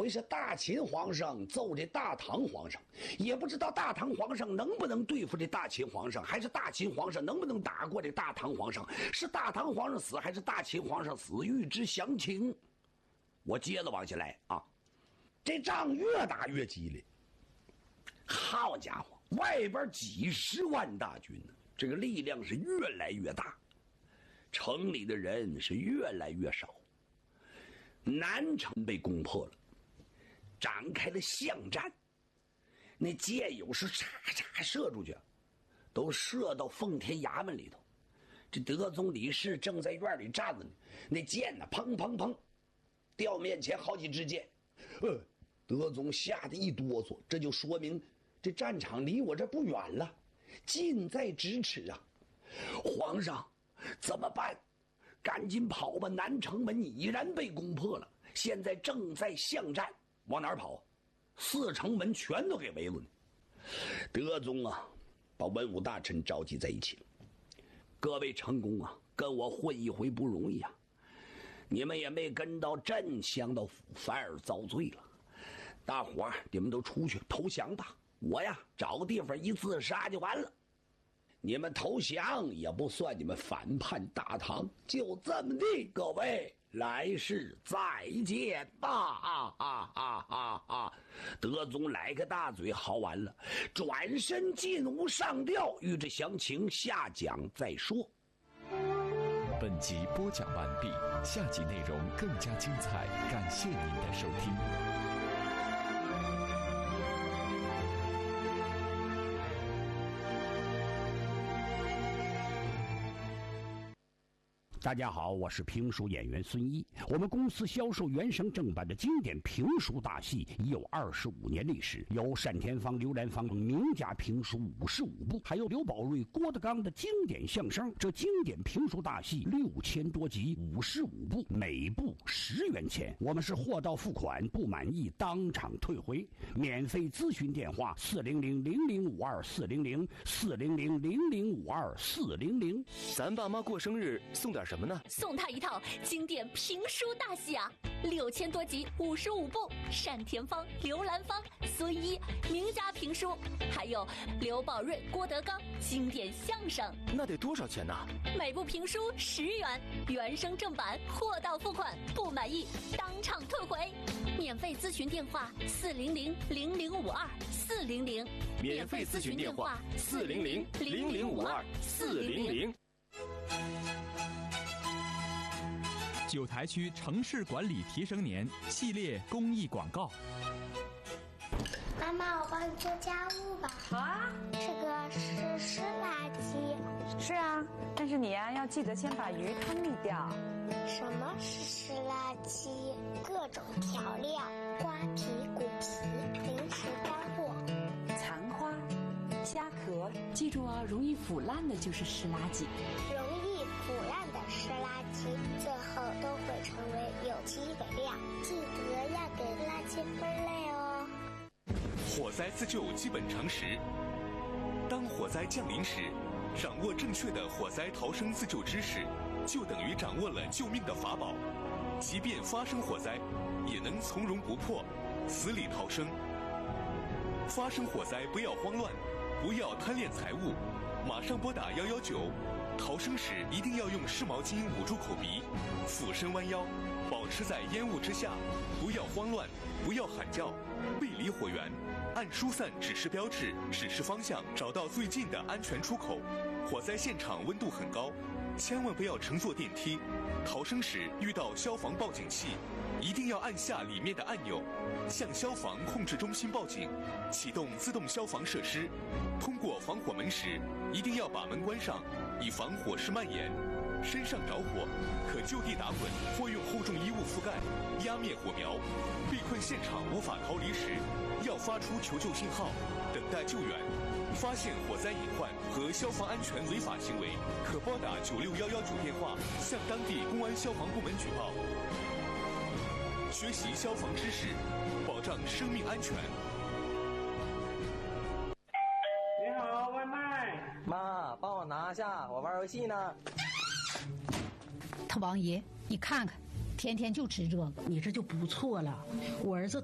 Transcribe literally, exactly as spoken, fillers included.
回是大秦皇上揍这大唐皇上，也不知道大唐皇上能不能对付这大秦皇上，还是大秦皇上能不能打过这大唐皇上，是大唐皇上死还是大秦皇上死，欲知详情。我接着往下来啊，这仗越打越激烈，好家伙，外边几十万大军呢，这个力量是越来越大，城里的人是越来越少。南城被攻破了，展开了巷战，那箭有时嚓嚓射出去，都射到奉天衙门里头。这德宗李氏正在院里站着呢，那箭呢，砰砰砰，掉面前好几支箭。呃，德宗吓得一哆嗦，这就说明这战场离我这不远了，近在咫尺啊！皇上，怎么办？赶紧跑吧！南城门已然被攻破了，现在正在巷战，往哪儿跑？四城门全都给围了呢。德宗啊，把文武大臣召集在一起了。各位成功啊，跟我混一回不容易啊！你们也没跟到朕降到府，反而遭罪了。大伙儿，你们都出去投降吧！我呀，找个地方一自杀就完了。你们投降也不算你们反叛大唐，就这么地，各位，来世再见吧！啊啊啊啊啊！德宗来个大嘴，嚎完了，转身进屋上吊。欲知详情，下讲再说。 本集播讲完毕，下集内容更加精彩，感谢您的收听。 大家好，我是评书演员孙一。我们公司销售原声正版的经典评书大戏已有二十五年历史，有单田芳、刘兰芳名家评书五十五部，还有刘宝瑞、郭德纲的经典相声。这经典评书大戏六千多集，五十五部，每部十元钱。我们是货到付款，不满意当场退回。免费咨询电话：四零零零零五二四零零四零零零零五二四零零。 咱爸妈过生日送点什么呢？ 送他一套经典评书大戏啊，六千多集，五十五部，单田芳、刘兰芳、孙一名家评书，还有刘宝瑞、郭德纲经典相声。 那得多少钱呢？ 每部评书十元，原声正版，货到付款，不满意当场退回。免费咨询电话：四零零零零五二四零零。 免费咨询电话：四零零零零五二四零零。 九台区城市管理提升年系列公益广告。 妈妈，我帮你做家务吧。 好啊。 这个是湿垃圾。 是啊，但是你呀、啊、要记得先把鱼汤沥掉。 什么是湿垃圾？各种调料、瓜皮、骨皮、零食干货、 残花、虾壳，记住啊，容易腐烂的就是湿垃圾。 容易腐烂的湿垃圾，最后都会成为有机肥料。记得要给垃圾分类哦。 火灾自救基本常识：当火灾降临时，掌握正确的火灾逃生自救知识，就等于掌握了救命的法宝。即便发生火灾，也能从容不迫，死里逃生。发生火灾不要慌乱，不要贪恋财物，马上拨打一一九。逃生时一定要用湿毛巾捂住口鼻，俯身弯腰，保持在烟雾之下，不要慌乱，不要喊叫，背离火源，按疏散指示标志指示方向，找到最近的安全出口。火灾现场温度很高，千万不要乘坐电梯。逃生时遇到消防报警器，一定要按下里面的按钮，向消防控制中心报警，启动自动消防设施。通过防火门时，一定要把门关上，以防火势蔓延。身上着火，可就地打滚或用厚重衣物覆盖，压灭火苗。被困现场无法逃离时，要发出求救信号，等待救援。发现火灾隐患和消防安全违法行为，可拨打九六一一九电话向当地公安消防部门举报。学习消防知识，保障生命安全。 你好，外卖。 妈，帮我拿下，我玩游戏呢。 他王爷，你看看，天天就吃这个， 你这就不错了。我儿子